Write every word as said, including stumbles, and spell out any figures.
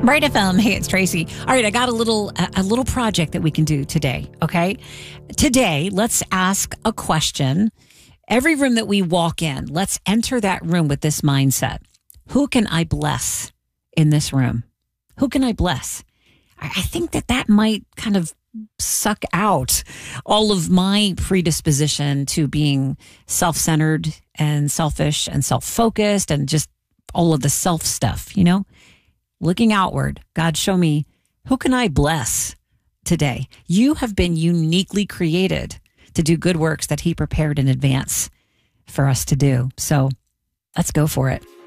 Bright F M. Hey, it's Tracy. All right, I got a little a, a little project that we can do today. Okay, today let's ask a question. Every room that we walk in, let's enter that room with this mindset: who can I bless in this room? Who can I bless? I, I think that that might kind of suck out all of my predisposition to being self-centered and selfish and self-focused and just all of the self stuff, you know? Looking outward, God, show me, who can I bless today? You have been uniquely created to do good works that He prepared in advance for us to do. So let's go for it.